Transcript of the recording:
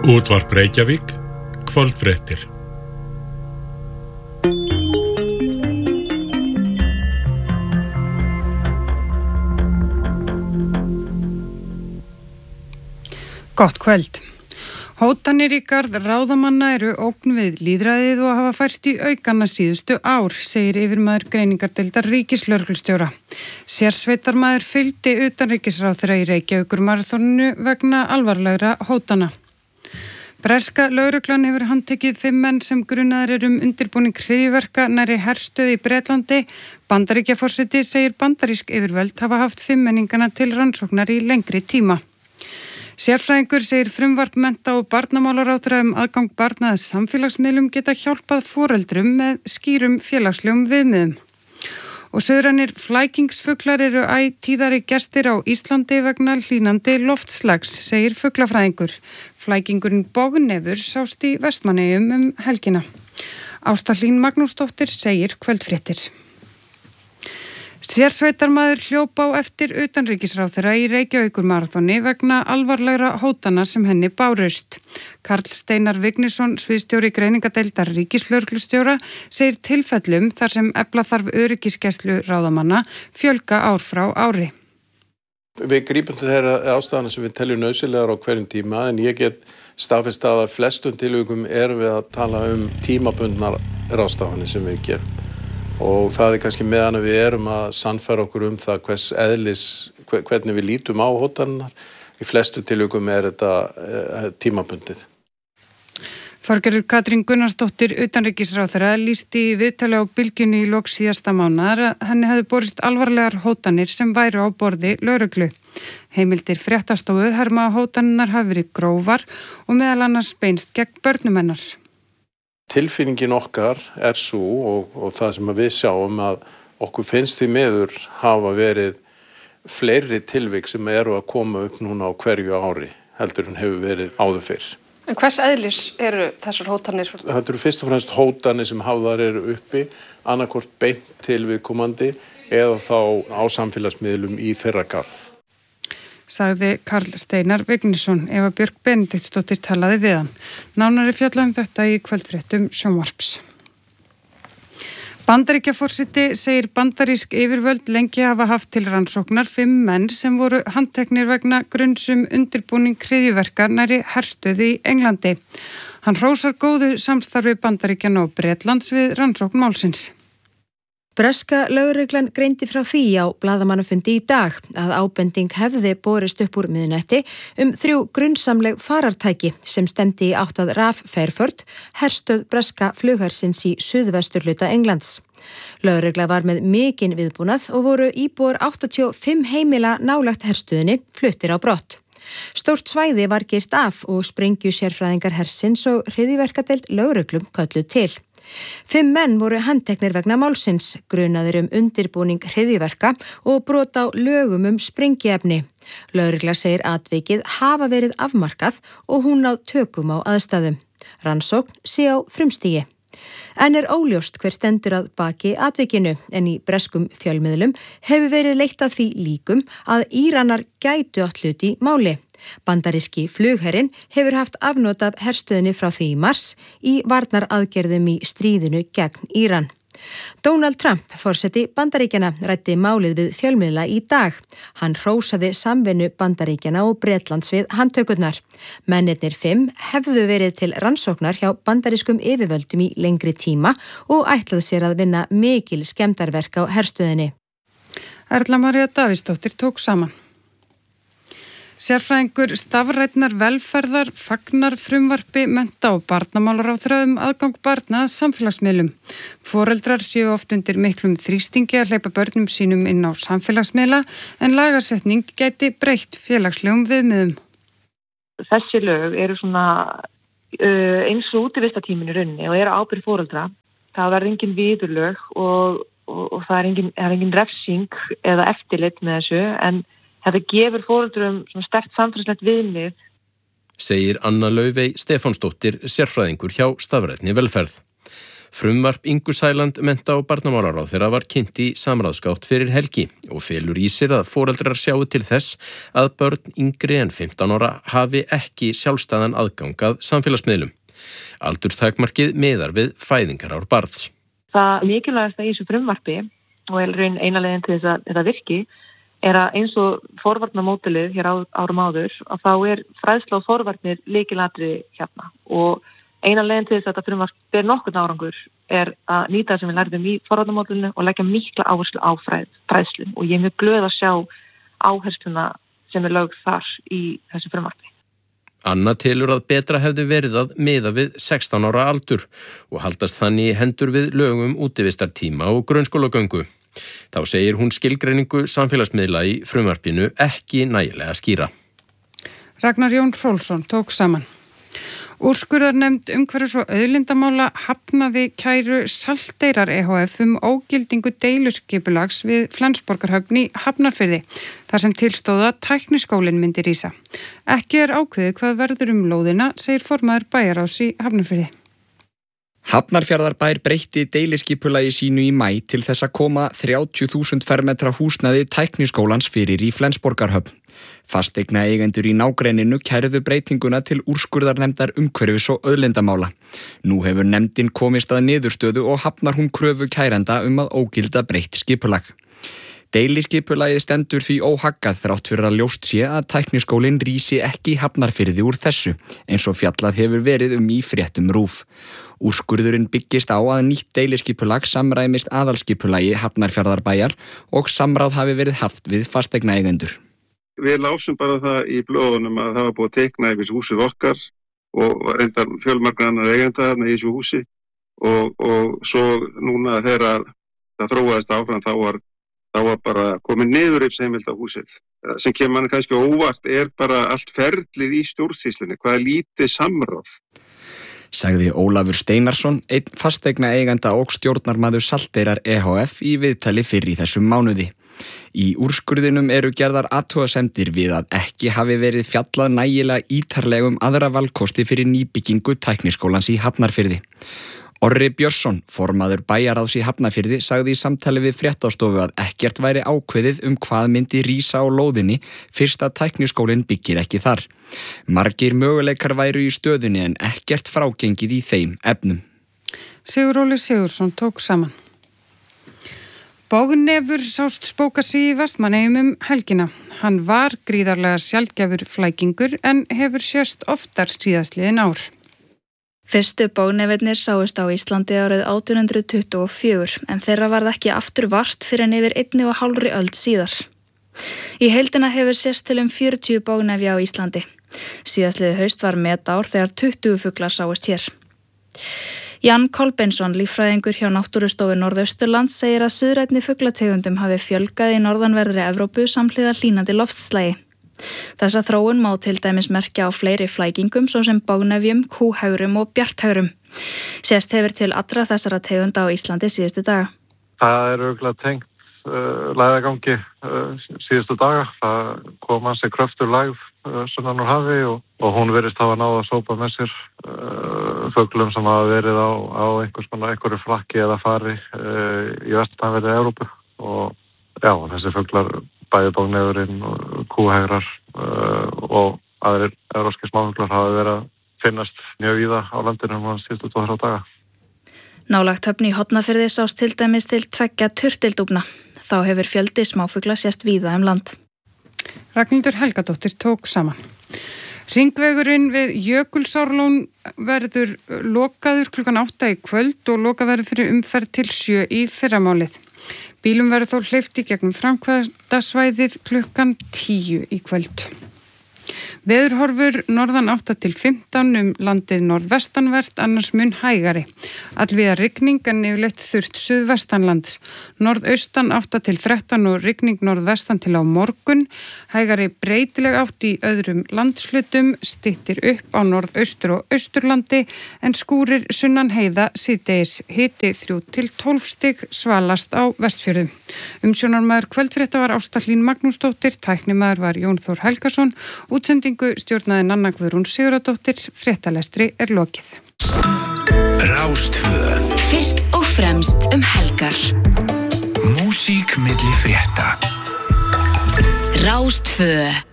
Útvarp Reykjavík, kvöldfréttir. Gott kvöld. Hótanir í garð ráðamanna eru ógn við lýðræðið og hafa færst í aukana síðustu ár, segir yfirmaður greiningardeildar ríkislögreglustjóra. Sérsveitarmaður fylgdi utanríkisráðherra í Reykjavíkurmaraþoninu vegna alvarlegra hótana. Breska lögreglan hefur handtekið 5 menn sem grunaðir undirbúning hryðjuverka nærri herstöð í Bretlandi. Bandaríkjaforseti segir bandarísk yfirvöld hafa haft 5 menningana til rannsóknar í lengri tíma. Sérfræðingur segir frumvarp mennta- og barnamálaráðherra aðgang barna að samfélagsmiðlum geta hjálpað foreldrum með skýrum félagslegum viðmiðum. Og suðrænir flækingsfuglar eru tíðari gestir á Íslandi vegna hlýnandi loftslags, segir fuglafræðingur. Flækingurinn bognefur sást í Vestmannaeyjum helgina. Ásta Hlín Magnúsdóttir segir kvöldfréttir. Sérsveitarmaður hljóp á eftir utanríkisráðherra í Reykjavíkurmaraþoni vegna alvarlegra hótana sem henni bárust. Karl Steinar Vignisson, sviðsstjóri greiningadeildar ríkislögreglustjóra, segir tilfellum þar sem efla þarf öryggisgæslu ráðamanna fjölga ár frá ári. Við grípum til þeirra ástæðana sem við teljum nauðsynlegar á hverjum tíma, en ég get staðfest að flestum tilvikum erum við að tala tímabundnar ráðstafanir sem við gerum. Og það kannski meðan við erum að sannfæra okkur það hvers eðlis, hvernig við lítum á hótanirnar. Í flestu tilvikum þetta tímabundið. Þorgerður Katrín Gunnarsdóttir utanríkisráðherra lýsti í viðtali á Bylgjunni í lok síðasta mánaðar að henni hefði borist alvarlegar hótanir sem væru á borði lögreglu. Heimildir fréttastofu herma að hótanirnar hafi verið grófar og meðal annars beinst gegn börnum hennar. Tilfinningin okkar svo og það sem við sjáum að okkur finnst því miður hafa verið fleiri tilvik sem eru að koma upp núna á hverju ári heldur en hefur verið áður fyrr. En hvers eðlis eru þessar hótanir? Þetta eru fyrst og fremst hótanir sem hafðar eru uppi, annaðhvort beint til viðkomandi eða þá á samfélagsmiðlum í þeirra garð. Sagði Karl Steinar Vignisson. Eva Björk Benediktsdóttir talaði við hann. Nánari fjalla þetta í kvöldfréttum sjónvarps. Bandaríkjaforseti segir bandarísk yfirvöld lengi hafa haft til rannsóknar 5 menn sem voru handteknir vegna grunns undirbúning hryðjuverka nærri herstöð í Englandi. Hann hrósar góðu samstarfi Bandaríkjanna og Bretlands við rannsókn málsins. Breska lögreglan greindi frá því á blaðamannafundi í dag að ábending hefði borist upp úr miðnætti 3 grunnsamleg farartæki sem stemdi í átt að RAF Fairford, herstöð breska flughersins í suðvesturhluta Englands. Lögregla var með mikinn viðbúnað og voru íbúar 85 heimila nálægt herstöðinni fluttir á brott. Stórt svæði var girt af og sprengju sérfræðingar hersins og hryðjuverkadeild lögreglum kölluð til. 5 menn voru handteknir vegna málsins, grunaðir undirbúning hryðjuverka og brot á lögum sprengiefni. Lögregla segir atvikið hafa verið afmarkað og hún á tökum á aðstæðum. Rannsókn sé á frumstigi. En óljóst hver stendur að baki atvikinu, en í breskum fjölmiðlum hefur verið leitt að því líkum að Íranar gætu átt hlut í máli. Bandaríski flugherinn hefur haft afnot af herstöðinni frá því í mars í varnaraðgerðum í stríðinu gegn Íran. Donald Trump, forseti Bandaríkjanna, ræddi málið við fjölmiðla í dag. Hann hrósaði samvinnu Bandaríkjanna og Bretlands við handtökurnar. Mennirnir 5 hefðu verið til rannsóknar hjá bandarískum yfirvöldum í lengri tíma og ætlaði sér að vinna mikil skemmdarverk á herstöðinni. Erla María Davíðsdóttir tók saman. Sérfræðingur stafrænnar velferðar fagnar frumvarpi mennta- og barnamálaráðherra aðgang barna að samfélagsmiðlum. Foreldrar séu oft undir miklum þrýstingi að hleypa börnum sínum inn á samfélagsmiðla en lagasetning gæti breytt félagslegum viðmiðum. Þessi lög eru svona eins og útivistatíminn í rauninni og eru ábyrgð foreldra. Það verður engin viðurlög og það er engin refsing eða eftirlit með þessu, en þetta gefur foreldrum svona sterkt samfélagslegt viðmið. Segir Anna Laufey Stefánsdóttir, sérfræðingur hjá stafrænni velferð. Frumvarp Ingu Sæland mennta- og barnamálaráðherra var kynnt í samráðsgátt fyrir helgi og felur í sér að foreldrar sjáu til þess að börn yngri en 15 ára hafi ekki sjálfstæðan aðgang að samfélagsmiðlum. Aldurstakmarkið miðar við fæðingarár barns. Það mikilvægasta í þessu frumvarpi og eina leiðin til þess að þetta virki að eins og forvarnamódelið hér árum áður að þá fræðsla og forvarnir lykilatriði hérna og eina leiðin til þess að þetta frumvarp ber nokkurn árangur að nýta það sem við lærðum í forvarnamódelinu og leggja mikla áherslu á fræðslu og ég mjög glöð að sjá áhersluna sem lögð þar í þessu frumvarpi. Anna telur að betra hefði verið að miða við 16 ára aldur og haldast þannig í hendur við lögum útivistartíma og grunnskólagöngu. Þá segir hún skilgreiningu samfélagsmiðla í frumvarpinu ekki nægilega skýra. Ragnar Jón Hrólfsson tók saman. Úrskurðarnefnd umhverfis- og auðlindamála hafnaði kæru Salteyrar EHF ógildingu deiluskipulags við Flensborgarhöfn í Hafnarfirði, þar sem tilstóða tækniskólinn myndi rísa. Ekki ákveðið hvað verður lóðina, segir formaður bæjarráðs í Hafnarfirði. Hafnarfjarðarbær breytti deiliskipulagi sínu í maí til þess að koma 30.000 fermetra húsnæði tækniskólans fyrir í Flensborgarhöfn. Fasteigna eigendur í nágrenninu kærðu breytinguna til úrskurðarnefndar umhverfis- og auðlindamála. Nú hefur nefndin komist að niðurstöðu og hafnar hún kröfu kærenda að ógilda breytt skipulag. Deiliskipulagið stendur því óhaggað þrátt fyrir að ljóst sé að tækniskólinn rísi ekki í Hafnarfirði úr þessu, eins og fjallað hefur verið í fréttum RÚV. Úrskurðurinn byggist á að nýtt deiliskipulag samræmist aðalskipulagi Hafnarfjarðarbæjar og samráð hafi verið haft við fasteigna eigendur. Við lásum bara það í blöðunum að það var búið að teikna yfir húsið okkar og reyndar fjölmargar annar eigenda þarna í þessu húsi og svo núna þegar það þróaðist áfram þá var bara komið niðurrifsheimild á húsið. Sem kemur manni kannski óvart bara allt ferlið í stjórnsýslunni, hvað lítið samráð. Sagði Ólafur Steinarsson, einn fasteigna eiganda og stjórnarmaður Salteyrar EHF í viðtali fyrr í þessum mánuði. Í úrskurðinum eru gerðar athugasemdir við að ekki hafi verið fjallað nægilega ítarlegum aðra valkosti fyrir nýbyggingu tækniskólans í Hafnarfirði. Orri Björnsson, formaður bæjarráðs í Hafnarfirði, sagði í samtali við fréttastofu að ekkert væri ákveðið hvað myndi rísa á lóðinni fyrst að tækniskólinn byggir ekki þar. Margir möguleikar væru í stöðunni en ekkert frágengið í þeim efnum. Siguróli Sigursson tók saman. Bógnefur sást spóka sig í Vestmannaeyjum helgina. Hann var gríðarlega sjaldgæfur flækingur en hefur sést oftar síðastliðin ár. Fyrstu bógnefirnir sáust á Íslandi árið 1824 en þeirra varð ekki aftur vart fyrir en yfir 1,5 öld síðar. Í heildina hefur sést til 40 bógnefi á Íslandi. Síðastliðið haust var metár þegar 20 fuglar sáust hér. Jan Kolbeinsson, líffræðingur hjá Náttúrustofu Norðausturlands, segir að suðrænni fuglategundum hafi fjölgað í norðanverðri Evrópu samhliða hlýnandi loftslagi. Þessa þróun má til dæmis merkja á fleiri flækingum svo sem bógnefjum, kúhægrum og bjarthægrum. Sést hefur til allra þessara tegunda á Íslandi síðustu daga. Það örugglega tengt lægðagangi síðustu daga. Það kom að sig kröftur lægð sunnan úr hafi og hún virðist hafa náð að sópa með sér fuglum sem hafa verið á einhverju flakki eða fari í vestanverðri Evrópu og þessi fuglar bæði bógnefurinn, kúhægrar og aðrir evrópskir smáfuglar hafa verið að finnast mjög víða á landinu síðustu 2-3 daga. Nálægt Höfn í Hornafirði sást til dæmis til 2 turtildúfna. Þá hefur fjöldi smáfugla sést víða land. Ragnhildur Helgadóttir tók saman. Hringvegurinn við Jökulsárlón verður lokaður klukkan 8 í kvöld og loka verður fyrir umferð til 7 í fyrramálið. Bílum verður þó hleypt í gegnum framkvæmdasvæðið klukkan 10 í kvöld. Veðurhorfur norðan 8 til 15 landið norðvestanvert, annars mun hægari. Allvíða rigning en yfirleitt þurrt suðvestanlands. Norðaustan 8 til 13 og rigning norðvestan til á morgun. Hægari breytileg átt í öðrum landslutum, styttir upp á norðaustur og austurlandi en skúrir sunnan heiða síðdegis. Hiti 3 til 12 stig, svalast á Vestfjörðum. Umsjónarmaður kvöldfrétta var Ásta Hlín Magnúsdóttir, tæknimaður var Jón Þór Helgason, útsendingu stjórnaði Nanna Guðrún Sigurðardóttir, fréttalestri lokið. Rás 2. Fyrst og fremst helgar. Músík milli frétta. Rás 2.